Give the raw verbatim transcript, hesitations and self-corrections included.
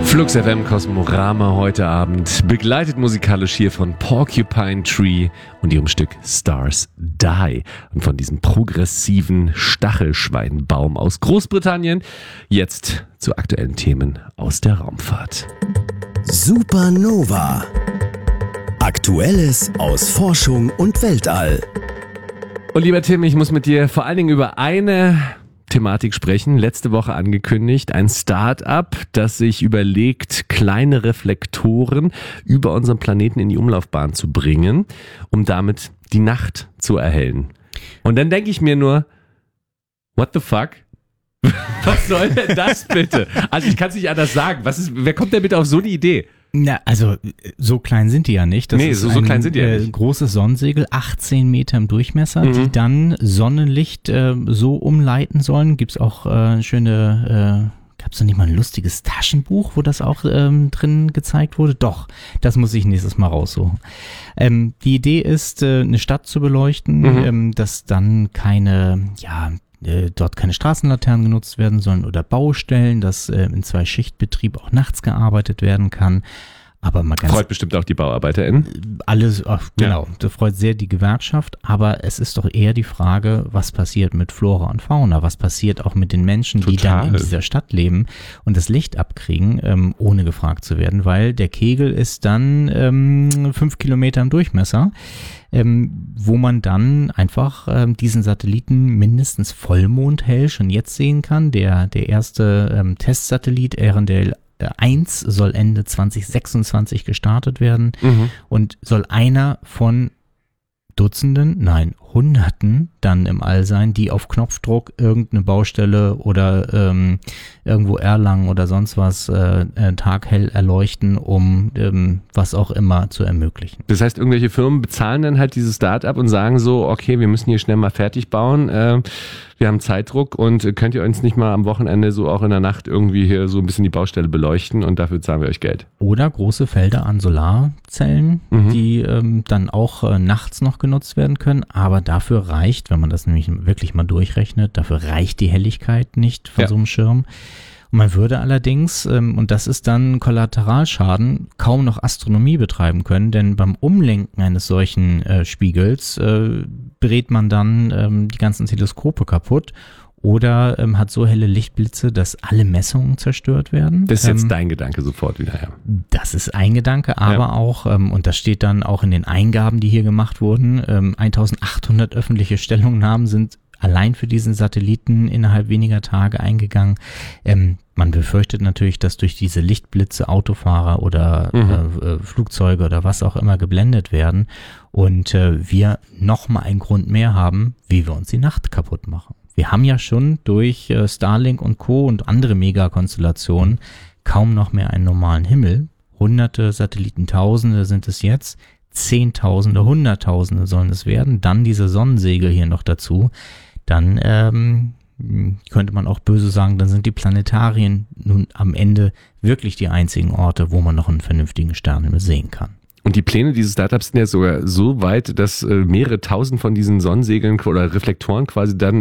Flux F M Kosmorama heute Abend, begleitet musikalisch hier von Porcupine Tree und ihrem Stück Stars Die und von diesem progressiven Stachelschweinbaum aus Großbritannien. Jetzt zu aktuellen Themen aus der Raumfahrt. Supernova. Aktuelles aus Forschung und Weltall. Und lieber Tim, ich muss mit dir vor allen Dingen über eine Thematik sprechen. Letzte Woche angekündigt, ein Start-up, das sich überlegt, kleine Reflektoren über unseren Planeten in die Umlaufbahn zu bringen, um damit die Nacht zu erhellen. Und dann denke ich mir nur, what the fuck? Was soll denn das bitte? Also ich kann es nicht anders sagen. Was ist, wer kommt denn bitte auf so eine Idee? Na, also so klein sind die ja nicht. Das nee, ist so, so ein, klein sind die ja äh, nicht. Großes Sonnensegel, achtzehn Meter im Durchmesser, mhm. die dann Sonnenlicht äh, so umleiten sollen. Gibt's auch äh, schöne, äh, gab's da nicht mal ein lustiges Taschenbuch, wo das auch ähm, drin gezeigt wurde? Doch, das muss ich nächstes Mal raussuchen. Ähm, die Idee ist, äh, eine Stadt zu beleuchten, mhm. ähm, dass dann keine, ja, dort keine Straßenlaternen genutzt werden sollen oder Baustellen, dass äh, in Zwei-Schicht-Betrieb auch nachts gearbeitet werden kann. Aber mal ganz freut bestimmt auch die BauarbeiterInnen. Alles, ach, genau, ja. Das freut sehr die Gewerkschaft, aber es ist doch eher die Frage, was passiert mit Flora und Fauna, was passiert auch mit den Menschen, Total. die dann in dieser Stadt leben und das Licht abkriegen, ähm, ohne gefragt zu werden, weil der Kegel ist dann ähm, fünf Kilometer im Durchmesser, ähm, wo man dann einfach ähm, diesen Satelliten mindestens vollmondhell schon jetzt sehen kann. Der, der erste ähm, Testsatellit, Arendelle eins soll Ende zwanzig sechsundzwanzig gestartet werden mhm. und soll einer von Dutzenden, nein, Hunderten dann im All sein, die auf Knopfdruck irgendeine Baustelle oder ähm, irgendwo Erlangen oder sonst was äh, äh, taghell erleuchten, um ähm, was auch immer zu ermöglichen. Das heißt, irgendwelche Firmen bezahlen dann halt dieses Start-up und sagen so, okay, wir müssen hier schnell mal fertig bauen, äh, wir haben Zeitdruck und könnt ihr uns nicht mal am Wochenende so auch in der Nacht irgendwie hier so ein bisschen die Baustelle beleuchten und dafür zahlen wir euch Geld. Oder große Felder an Solarzellen, mhm. die ähm, dann auch äh, nachts noch genutzt werden können, aber dafür reicht, wenn man das nämlich wirklich mal durchrechnet, dafür reicht die Helligkeit nicht von ja. so einem Schirm. Und man würde allerdings, ähm, und das ist dann Kollateralschaden, kaum noch Astronomie betreiben können, denn beim Umlenken eines solchen äh, Spiegels äh, brät man dann ähm, die ganzen Teleskope kaputt oder ähm, hat so helle Lichtblitze, dass alle Messungen zerstört werden. Das ist jetzt ähm, dein Gedanke sofort wieder, ja. Das ist ein Gedanke, aber ja. auch, ähm, und das steht dann auch in den Eingaben, die hier gemacht wurden, ähm, eintausendachthundert öffentliche Stellungnahmen sind allein für diesen Satelliten innerhalb weniger Tage eingegangen. Ähm, man befürchtet natürlich, dass durch diese Lichtblitze Autofahrer oder mhm. äh, Flugzeuge oder was auch immer geblendet werden und äh, wir nochmal einen Grund mehr haben, wie wir uns die Nacht kaputt machen. Wir haben ja schon durch äh, Starlink und Co. und andere Megakonstellationen kaum noch mehr einen normalen Himmel. Hunderte Satelliten, Tausende sind es jetzt, Zehntausende, Hunderttausende sollen es werden. Dann diese Sonnensegel hier noch dazu. Dann ähm, könnte man auch böse sagen, dann sind die Planetarien nun am Ende wirklich die einzigen Orte, wo man noch einen vernünftigen Sternenhimmel sehen kann. Und die Pläne dieses Startups sind ja sogar so weit, dass äh, mehrere tausend von diesen Sonnensegeln oder Reflektoren quasi dann